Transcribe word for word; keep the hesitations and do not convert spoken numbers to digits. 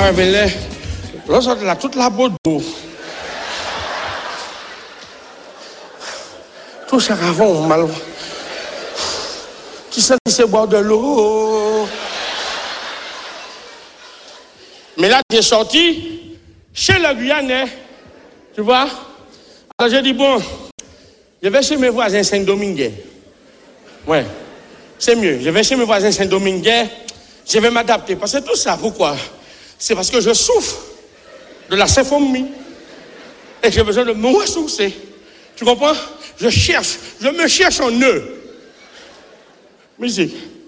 Ah, mais là, là, là, toute la botte d'eau. Tout ça avant, mal. Qui sait qui sait boire de l'eau? Mais là, j'ai sorti chez le Guyanais, tu vois. Alors j'ai dit, bon, je vais chez mes voisins Saint-Dominguez. Ouais, c'est mieux. Je vais chez mes voisins Saint-Dominguez, je vais m'adapter. Parce que tout ça, pourquoi? C'est parce que je souffre de la symphonie. Et j'ai besoin de me ressourcer. Tu comprends? Je cherche, je me cherche en eux. Musique.